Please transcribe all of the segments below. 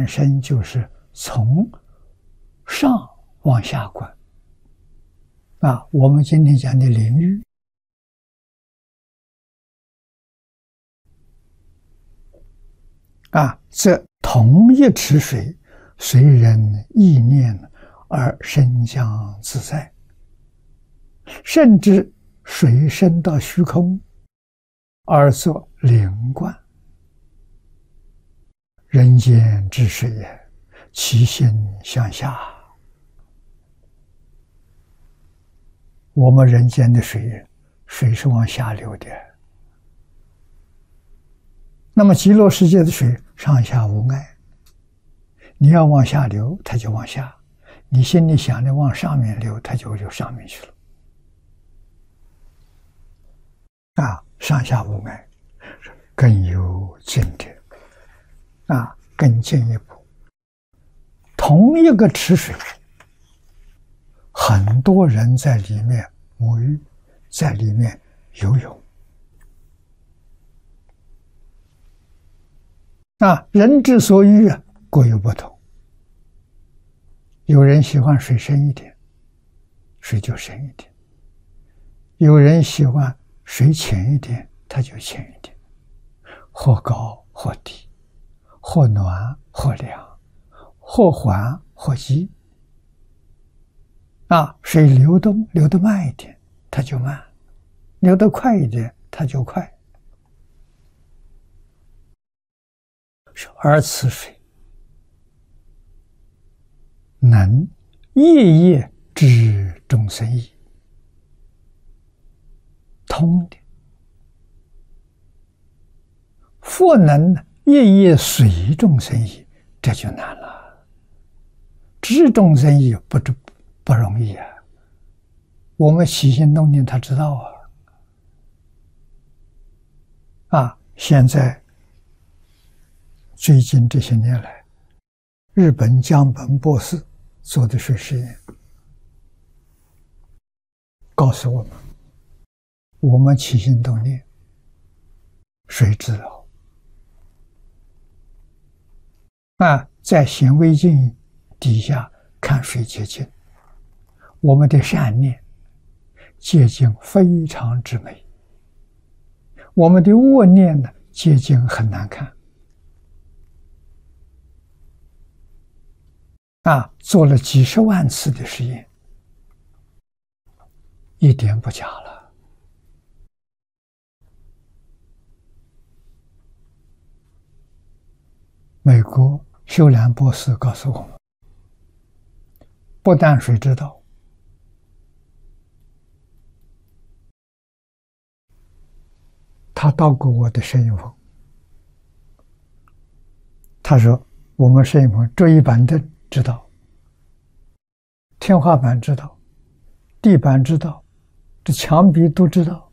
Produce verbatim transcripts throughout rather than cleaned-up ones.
观身就是从上往下观。啊，我们今天讲的淋浴，啊，这同一池水，随人意念而升降自在，甚至水升到虚空而作灵观。人间之水也，其心向下。我们人间的水，水是往下流的。那么极乐世界的水上下无碍，你要往下流，它就往下；你心里想的往上面流，它就流上面去了。啊，上下无碍，更有境界。啊，更进一步，同一个池水，很多人在里面沐浴，在里面游泳。啊，人之所欲啊，各有不同。有人喜欢水深一点，水就深一点；有人喜欢水浅一点，它就浅一点，或高或低，或暖或凉，或缓或急。啊，水流动流得慢一点，它就慢；流得快一点，它就快。而此水能夜夜知众生意，通的；复能夜夜随众生意，这就难了。知众生意不不容易啊。我们起心动念，他知道啊。啊，现在最近这些年来，日本江本博士做的水实验，告诉我们，我们起心动念，水知道。啊，在显微镜底下看水结晶，我们的善念结晶非常之美，我们的恶念呢，结晶很难看。啊，做了几十万次的实验，一点不假了。美国修兰博士告诉我们，不但水知道，他到过我的摄影棚，他说我们摄影棚桌椅板凳知道，天花板知道，地板知道，这墙壁都知道，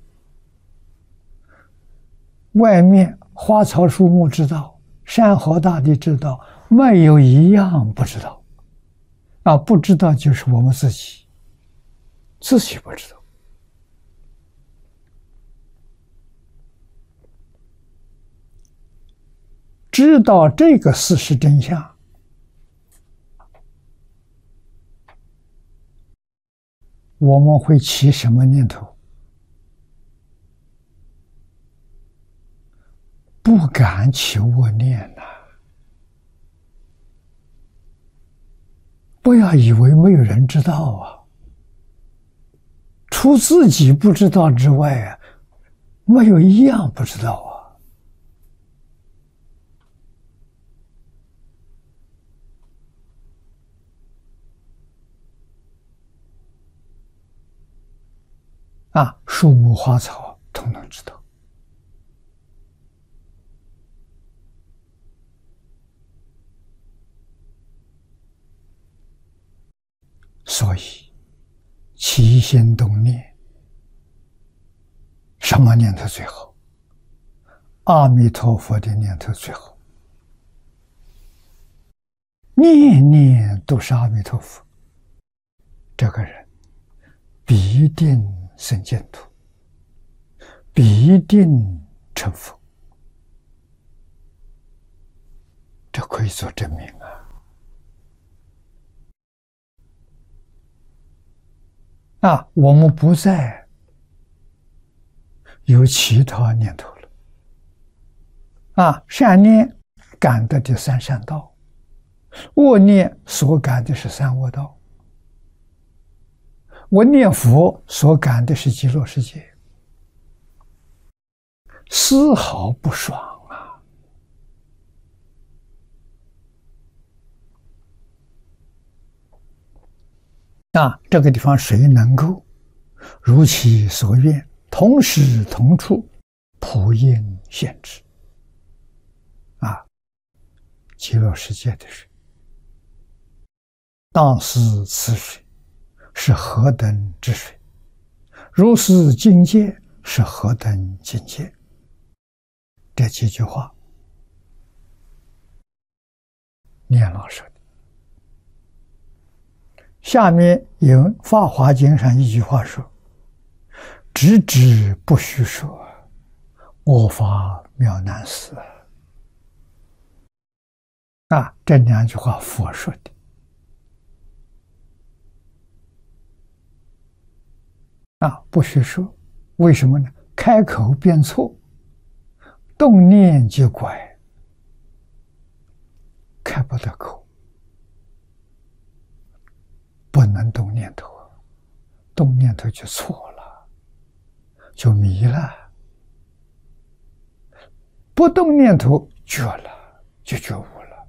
外面花草树木知道，山河大地知道，没有一样不知道。啊，不知道就是我们自己，自己不知道。知道这个事实真相，我们会起什么念头？不敢起恶念呐！不要以为没有人知道啊，除自己不知道之外啊，没有一样不知道啊。啊，树木花草统统知道。所以起心动念，什么念头最好？阿弥陀佛的念头最好，念念都是阿弥陀佛，这个人必定生净土，必定成佛，这可以做证明啊。 啊，我们不再有其他念头了。啊，善念感得的三善道，恶念所感的是三恶道。我念佛所感的是极乐世界，丝毫不爽啊！啊，这个地方谁能够如其所愿，同时同处，普应现之？啊，极乐世界的水，当思此水是何等之水？如是境界是何等境界？这几句话，念老说的。下面引《法华经》上一句话说：“知之不虚说，我法妙难思。”啊，这两句话佛说的。啊，不许说，为什么呢？开口便错，动念就拐，开不得口，不能动念头，动念头就错了，就迷了，不动念头觉了，就觉悟了。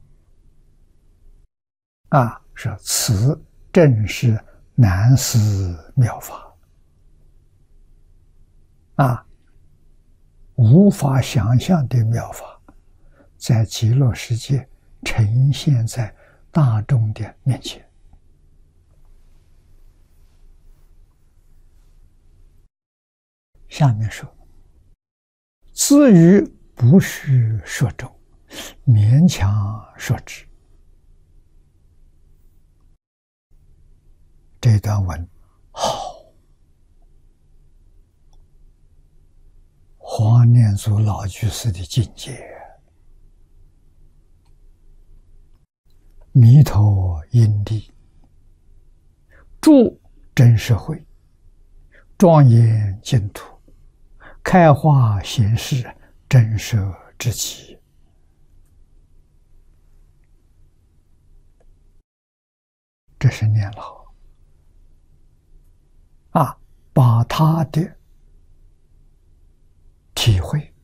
啊，说此正是难思妙法。啊，无法想象的妙法，在极乐世界呈现在大众的面前。下面说：“至于不须说中，勉强说之。”这段文好。黄念祖老居士的境界，弥陀因地，助真实会，庄严净土，开化显示真实之极。这是念老啊，把他的体会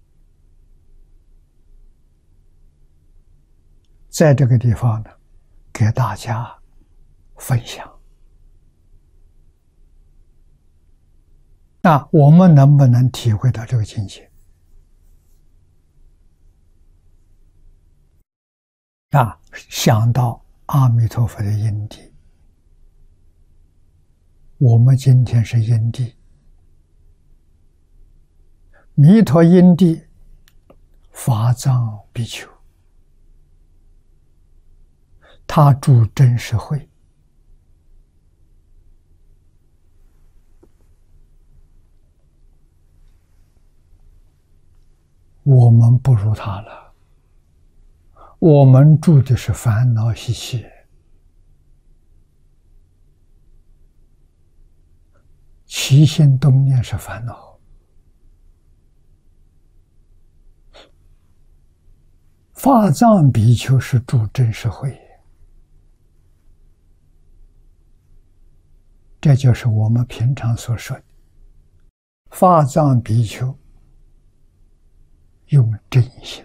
在这个地方呢，给大家分享。那我们能不能体会到这个境界？啊，想到阿弥陀佛的因地，我们今天是因地。弥陀因地，法藏比丘，他住真实会，我们不如他了。我们住的是烦恼习气，起心动念是烦恼。法藏比丘是住真实会，这就是我们平常所说的法藏比丘用真心。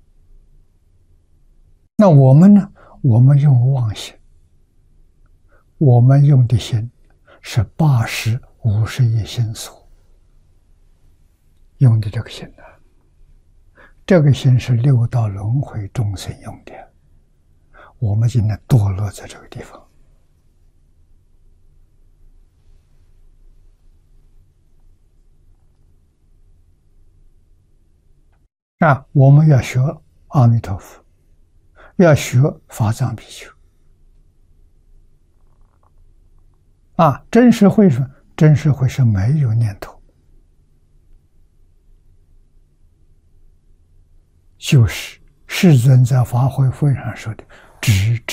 那我们呢？我们用妄心，我们用的心是八十五十亿心所用的这个心呢。这个心是六道轮回众生用的，我们今天堕落在这个地方。啊，我们要学阿弥陀佛，要学法藏比丘。啊，真实会是真实会是没有念头，就是世尊在法会会上说的“直